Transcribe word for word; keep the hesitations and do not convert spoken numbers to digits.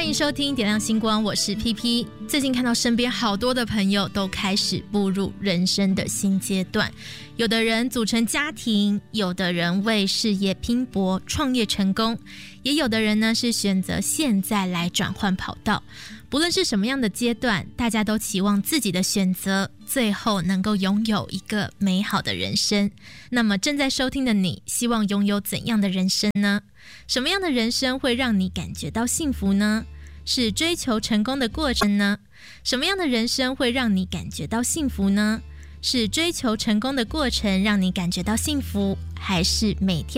迎收听点亮星光，我是 P P。 最近看到身边好多的朋友都开始步入人生的新阶段，有的人组成家庭，有的人为事业拼搏创业成功，也有的人呢是选择现在来转换跑道。不论是什么样的阶段，大家都期望自己的选择最后能够拥有一个美好的人生。那么正在收听的你，希望拥有怎样的人生呢？什么样的人生会让你感觉到幸福呢？是追求成功的过程呢？什么样的人生会让你感觉到幸福呢？是追求成功的过程让你感觉到幸福，还是每天